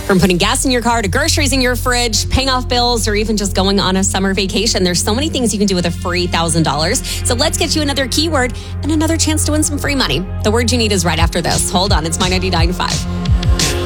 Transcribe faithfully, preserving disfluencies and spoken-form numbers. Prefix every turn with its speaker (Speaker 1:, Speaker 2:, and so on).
Speaker 1: From putting gas in your car to groceries in your fridge, paying off bills, or even just going on a summer vacation, there's so many things you can do with a free one thousand dollars. So let's get you another keyword and another chance to win some free money. The word you need is right after this. Hold on, it's My ninety-nine point five.